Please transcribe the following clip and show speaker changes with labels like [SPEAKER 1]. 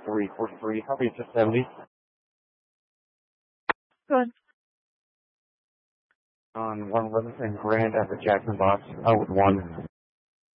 [SPEAKER 1] 343. How about 70?
[SPEAKER 2] Good.
[SPEAKER 1] On 111 and Grand at the Jackson box. Out with 1.